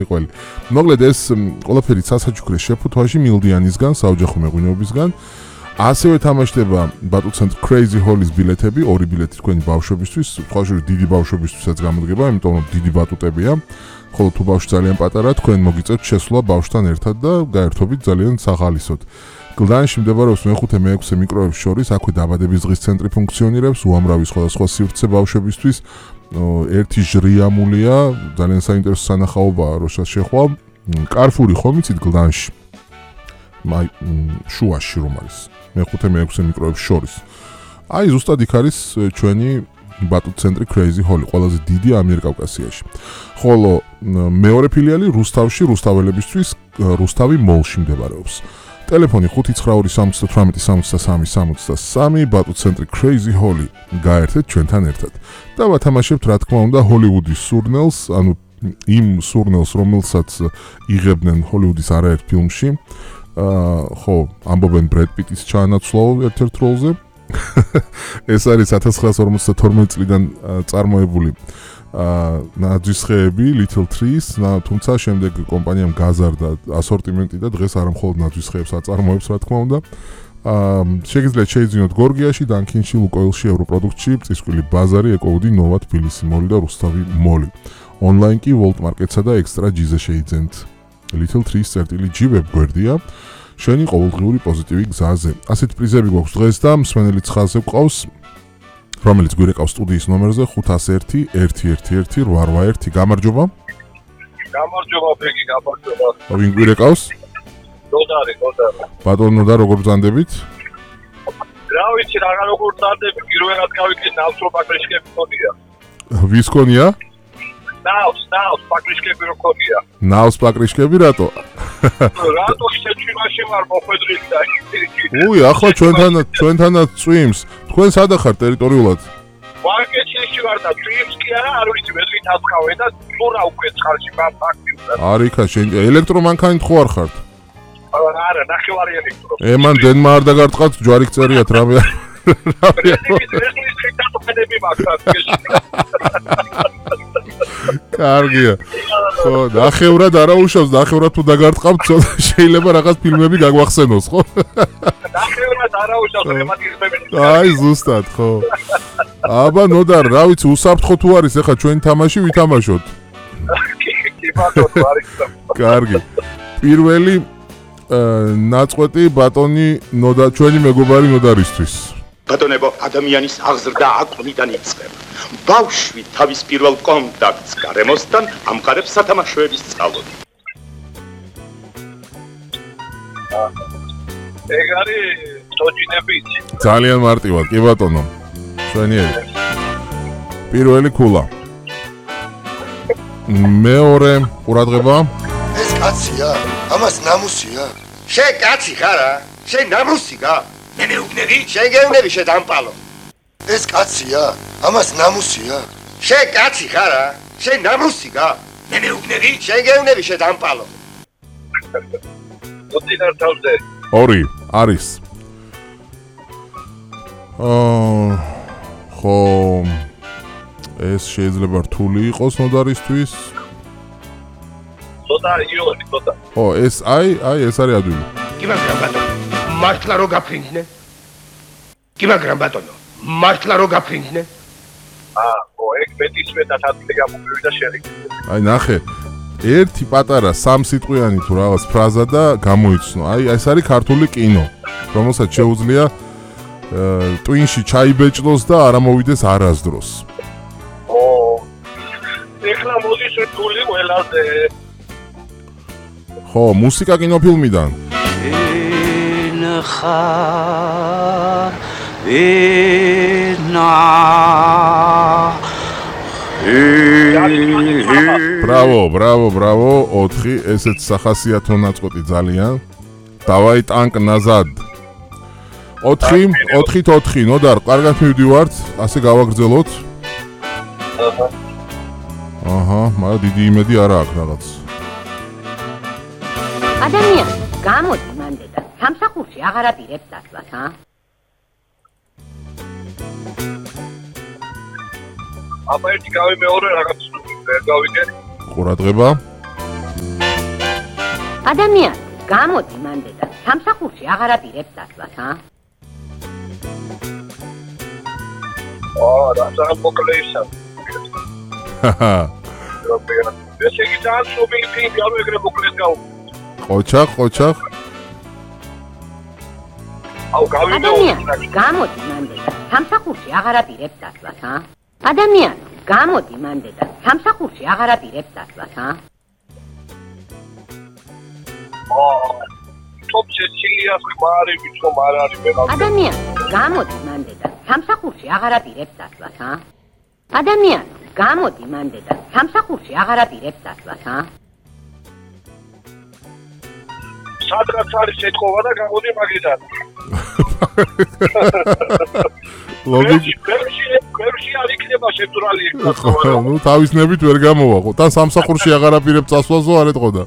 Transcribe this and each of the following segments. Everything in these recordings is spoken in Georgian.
ყველი. მოკლედ ეს ყველაფერი სასაჩუქრე შეფუთვაში მილდიანისგან, საოჯახო მეღვინეობისგან. ასევე თამაშდება Battle Center Crazy Hall-ის ბილეთები, 2 ბილეთი თქვენი ბავშვებისთვის, ხალხური დიდი ბავშვებისთვისაც გამოდგება, იმიტომ რომ დიდი ბატუტებია. ხოლო თუ ბავშვი ძალიან პატარა, თქვენ მოგიწევთ შესვლა ბავშვთან ერთად და გაერთობით ძალიან საღალისოდ. გლდანში მდებარეობს მე-5 მე-6 მიკროების შორის, აქვე დაბადების დღის ცენტრი ფუნქციონირებს, უამრავი სხვადასხვა სივრცე ბავშვებისთვის. ერთი ჟრიამულია, ძალიან საინტერესო სანახაობაა, როცა შეხვალ. კარფური ხომ იცით გლდანში? შუაში რომ არის. მე-5 მე-6 მიკროების შორის. აი ზუსტად იქ არის ჩვენი Battle Center Crazy Hall, ყველაზე დიდი ამიერკავკასიაში. ხოლო მეორე ფილიალი რუსთავში, რუსთაველებისთვის რუსთავი მოლში მდებარეობს. ტელეფონი 590786363 Battle Center Crazy Hall გაერთეთ ჩვენთან ერთად. და ვათამაშებთ რა თქმა უნდა ჰოლივუდის სურნელს, ანუ იმ სურნელს, რომელსაც იღებდნენ ჰოლივუდის არაერთ ფილმში. ხო, ამბობენ ბრედ პიტის ჩაანაცვლაო ერთ-ერთ როლზე. ეს არის 1952 წლიდან წარმოებული ნაძვისხეები Little Trees, თუმცა შემდეგ კომპანიამ გაზარდა ასორტიმენტი და დღეს არა მხოლოდ ნაძვისხეებს აწარმოებს, რა თქმა უნდა. შეგიძლიათ შეიძინოთ გორგიაში, დანკინში, ლუკოილში, ევროპროდუქტში, წისკვილი ბაზარი, ეკოუდი, ნოვა, თბილისი მოლი და რუსთავი მოლი. ონლაინ კი Volt Market-სა და Extra G-ზე შეიძენთ. Little Trees-G ვებგვერდია. შენი ყოველდღიური პოზიტივი გზაზე. ასეთ პრიზები გვაქვს დღეს და მსმენელი ცხადზე გვყავს, რომელიც გვირეკავს სტუდიის ნომერზე 501-111-881. გამარჯობა. გამარჯობა ფეგი, გამარჯობა. ვინ გვირეკავს? ნოდარი. ბატონო ნოდა, როგორ ბრძანდებით? რა ვიცი, როგორ ბრძანდები, პირველად გავიქეთ ნავსრო პატრიშკები ხონია. ვის ქონია? ნავს, პატრიშკები რო ხონია. ნავს პატრიშკები რატო? რატო შეჭიმაში ვარ მოხვედრილი და უი, ახლა ჩვენთანაც წვიმს. თქვენ სადა ხარ ტერიტორიულად? ვარკეთში ვარ და წვიმს კი არ ვიცი, მე თვით აწყავე და სურა უკვე ცხარში ფაქტიურად. არიქა, შენ ელექტრომანქანით ხო არ ხართ? არა, ნახევარი ელექტრო. მან დენმა არ დაგარტყათ, ჯვარი წერიათ რამე. კარგია. ხო, ნახევრად არა უშავს, ნახევრად თუ დაგარტყავთ, შეიძლება რაღაც ფილმები გაგვახსენოს, ხო? ნახევრად არა უშავს, რემატიზმები. აი, ზუსტად, ხო. აბა, ნოდარ, რა ვიცი, უსაფრთხო თუ არის, ეხლა ჩვენი თამაში ვითამაშოთ. კი, ბატონო, არის. კარგი. პირველი ნაწყვეტი ბატონი ნოდა, ჩვენი მეგობარი ნოდარისთვის. ბატონებო, ადამიანის აღზრდა აკვნიდან იწყება. ბავშვი თავის პირველ კონტაქტს გარემოსთან ამყარებს სათამაშოების სწავლობით. ეგ არის თოჯინებით. ძალიან მარტივად, კი ბატონო. ჩვენიერი. პირველი ქულა. მეორე ყურადღება. ეს კაცია, ამას ნამუსია. შენ კაცი ხარა? შენ ნამუსი გა? მე მეუბნები? შენ გეუბნები შედამპალო. ეს კაცია, ამას ნამუსია. შენ კაცი ხარა? შენ ნამუსი გა? მე მეუბნები? შენ გეუბნები შედამპალო. მოწინარ თავზე. 2 არის. ხო ეს შეიძლება რთული იყოს ნოდარისთვის. ცოტა იონი, ცოტა. ხო, ეს აი ეს არის ადვილი. კი მაგრამ ბატონო, მართლა რო გაფრინდნენ? კი მაგრამ ბატონო, მართლა რო გაფრინდნენ? ხო, ეგ მეტისმეტად ადგილი გამომივიდა შერიგდით. აი ნახე, ერთი პატარა სამსიტყვიანი თუ რაღაც ფრაზა და გამოიცნო. აი ეს არის ქართული კინო, რომელსაც შეუძლია ტვინში ჩაიბეჭდოს და არ ამოვიდეს არასდროს. ეხლა მოდის რთული ყველაზე. ხო, მუსიკა კინოფილმიდან. ბრავო, 4, ესეც სახასიათო ნაწყვეტი ძალიან. დავაი ტანკ ნაზად. 4, ნოდარ, კარგად მივდივართ, ასე გავაგრძელოთ. მაგრამ დიდი იმედი არა აქვს რაღაც. ადამიანი, გამოდი მანდე და სამსახურში აღარ აპირებს დასვლას, ჰა? აბა ერთი გავი მეორე რაღაც გავიგე. ყურადღება. ადამიანი, გამოდი მანდე და სამსახურში აღარ აპირებს დასვლას, ა? რა მოკლეისა. ესე იგი ძალიან ცნობილი ფილმი, ანუ ეგრე მოკლედ გაუ. ყოჩახ. აუ გავიდე. ადამიანი, გამოდი მანდე და სამსახურში აღარ აპირებს დასვლას, ა? ადამიანი, გამოდი მანდე და სამსახურში აღარ აპირებს დასვლას, ა? Top Cecilia's კვარი ვიცხომ არ არის ვეღარ. ადამიანი, გამოდი მანდე და სამსახურში აღარ აპირებს დასვლას, ა? ადამიანი, გამოდი მანდე და სამსახურში აღარ აპირებს დასვლას, ა? სადღაც არის ეთქობა და გამოდი მაგიდან. გვერდში არ იქნება შეძრალი ეგ. ნუ თავის ნებით ვერ გამოვაყო. თან სამსახურში აღარ აპირებს წასვლასო არ ეთყოდა.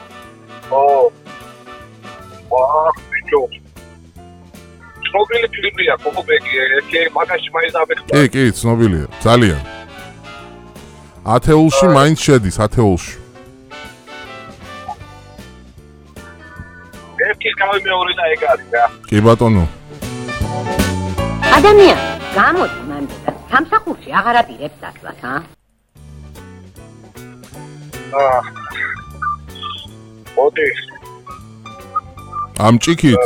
ბიჭო. ცნობილი ფილმია, კობეგი, ეგ მაგაში მაინც ამეხტა. კი, ცნობილია, ძალიან. ათეულში მაინც შედის, ათეულში. ერთი გავი მეორე და ეგ არის რა. კი ბატონო. ადამიანი, გამოდი მანდე და სამსახურში აღარ აპირებს დასვლას, ა? მოდი. ამ ჭიქით.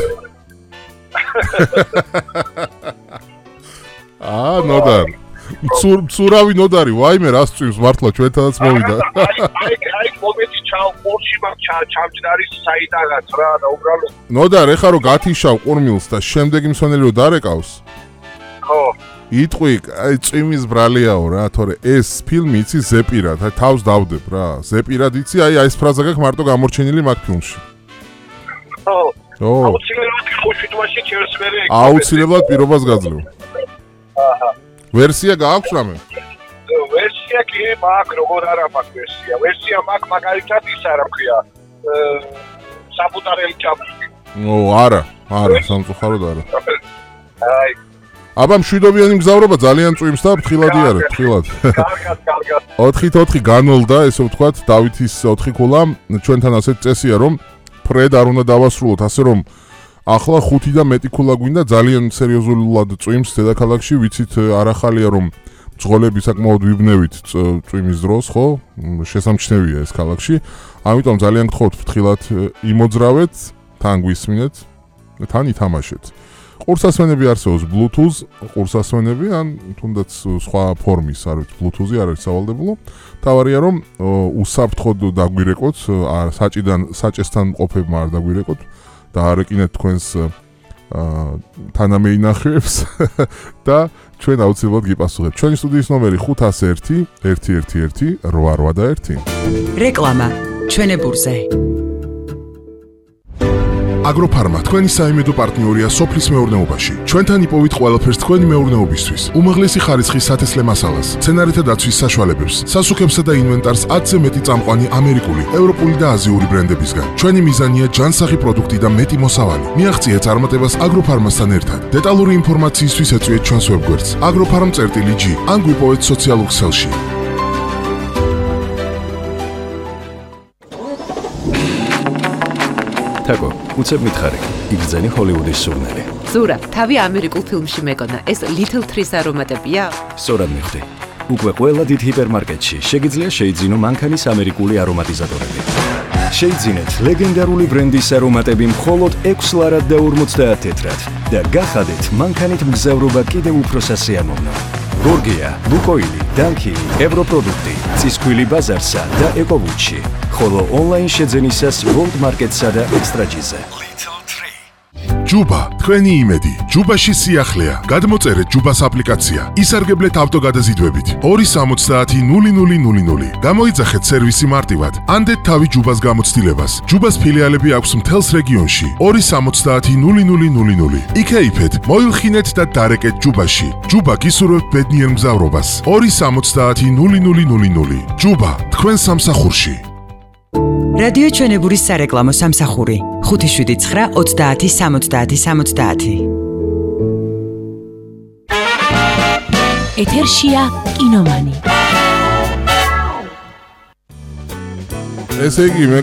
ნოდარ. ცურავი ნოდარი, ვაიმე რას წვიმს მართლა ჩვენთანაც მოვიდა. აი მომენტი ორში მაგ ჩამჯდარი საიდანაც რა და უბრალოდ. ნოდარ, ეხლა რო გათიშავ ყურმილს და შემდეგი მსვენელი რო დარეკავს. ხო. იტყვი, აი წვიმის ბრალიაო რა, თორე ეს ფილმი იცი ზეპირად, აი თავს დავდებ რა. ზეპირად იცი, აი ეს ფრაზა გაქვს მარტო გამორჩენილი მაგ ფილმში. ხო. ო. აუცილებლად პირობას გაძლევ. აჰა. ვერსია გააქვს რამე? ვერსია კი მაქვს, როგორ არა მაქვს ვერსია. ვერსია მაქვს მაგალითად ის არა ქვია. საბუტარელი ჭაბუკი. არა, სამწუხაროდ არა. აი. აბა მშვიდობიანი მგზავრობა ძალიან წვიმს და ფრთხილად იარე, ფრთხილად. კარგად. 4-4 განოლდა, ესე ვთქვათ, დავითის 4 ქულა. ჩვენთან ასეთ წესია, რომ ფრედ არ უნდა დავასრულოთ, ასე რომ ახლა 5 და მეტი ქულა გვინდა, ძალიან სერიოზულად წვიმს დედაქალაქში, ვიცით არ ახალია რომ მძღოლები საკმაოდ ვიბნევით წვიმის დროს, ხო? შესამჩნევია ეს ქალაქში. ამიტომ ძალიან გთხოვთ ფრთხილად იმოძრავეთ, თან გვისმინეთ, თან ითამაშეთ. ყურსასვენები არსებობს Bluetooth, ყურსასვენები ან თუნდაც სხვა ფორმის, არ ვიცი, Bluetooth-ი არ არის სავალდებულო. თავარია რომ უსაფრთხოდ დაგვირეკოთ, საჭესთან ყოფებმა არ დაგვირეკოთ და არ ეკინეთ თქვენს თანამეინახევებს და ჩვენ აუცილებლად გიპასუხებთ. ჩვენი სტუდიის ნომერი 501 111 881. რეკლამა ჩვენებურზე. აგროფარმა თქვენი საიმედო პარტნიორია სოფლის მეურნეობაში. ჩვენთან იპოვით ყველაფერს თქვენი მეურნეობისთვის. უმაღლესი ხარისხის სათესლე მასალას, მცენარეთა დაცვის საშუალებებს, სასუქებსა და ინვენტარს 10-ზე მეტი წამყვანი ამერიკული, ევროპული და აზიური ბრენდებისგან. ჩვენი მიზანია ჯანსაღი პროდუქტი და მეტი მოსავალი. მიაღწიეთ წარმატებას აგროფარმასთან ერთად. დეტალური ინფორმაციისთვის ეწვიეთ ჩვენს ვებგვერდს agrofarm.g ან გვიპოვეთ სოციალურ ქსელში. თაკო, უცებ მითხარი, იგრძენი ჰოლივუდის სურნელი. ზურა, თავი ამერიკულ ფილმში მეკონა, ეს Little Trees არომატებია? სწორად მიხვდი. უკვე ყველა დიდ ჰიპერმარკეტში შეგიძლია შეიძინო მანქანის ამერიკული არომატიზატორები. შეიძინეთ ლეგენდარული ბრენდის არომატები მხოლოდ 6 ლარად და 50 თეთრად და გახადეთ მანქანით მგზავრობა კიდევ უფრო სასიამოვნო. გორგია, ლუკოილი, დანკი, ევროპროდუქტი, ცისქვილი ბაზარსა და ეკოვუჩი. ხოლო ონლაინ შეძენისას World Market-სა და Extra-ზე. ჯუბა, თქვენი იმედი. ჯუბაში სიახლეა. გადმოწერეთ ჯუბას აპლიკაცია. ისარგებლეთ ავტოგადაზიდვებით. 270-0000. გამოიძახეთ სერვისი მარტივად. ანდეთ თავი ჯუბას გამოცდილებას. ჯუბას ფილიალები აქვს მთელს რეგიონში. 270-0000. იქეიფეთ, მოილხინეთ და დარეკეთ ჯუბაში. ჯუბა გისურვებთ ბედნიერ მგზავრობას. 270-0000. ჯუბა, თქვენ სამსახურში. რადიო ჩვენებურის სარეკლამო სამსახური 579-30-70-70. ეთერშია კინომანი. ესე იგი